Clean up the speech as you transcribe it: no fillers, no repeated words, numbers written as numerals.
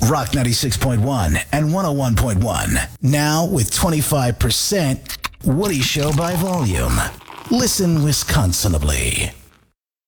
Rock 96.1 and 101.1. Now with 25% Woody Show by volume. Listen Wisconsinably.